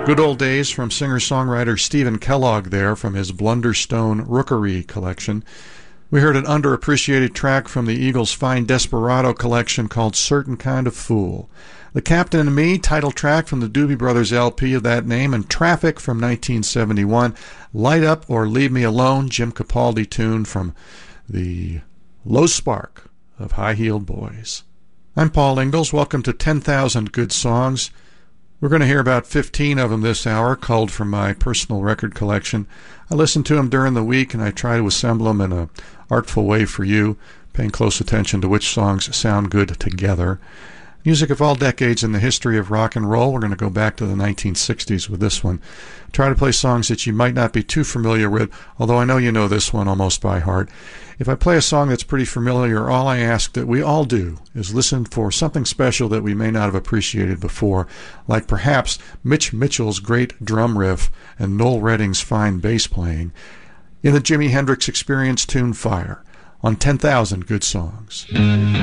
Good Old Days from singer-songwriter Stephen Kellogg there from his Blunderstone Rookery collection. We heard an underappreciated track from the Eagles' fine Desperado collection called Certain Kind of Fool. The Captain and Me, title track from the Doobie Brothers LP of that name, and Traffic from 1971. Light Up or Leave Me Alone, Jim Capaldi tune from the Low Spark of High-Heeled Boys. I'm Paul Ingalls. Welcome to 10,000 Good Songs. We're going to hear about 15 of them this hour, culled from my personal record collection. I listen to them during the week, and I try to assemble them in an artful way for you, paying close attention to which songs sound good together. Music of all decades in the history of rock and roll. We're going to go back to the 1960s with this one. Try to play songs that you might not be too familiar with, although I know you know this one almost by heart. If I play a song that's pretty familiar, all I ask that we all do is listen for something special that we may not have appreciated before, like perhaps Mitch Mitchell's great drum riff and Noel Redding's fine bass playing in the Jimi Hendrix Experience tune Fire on 10,000 Good Songs.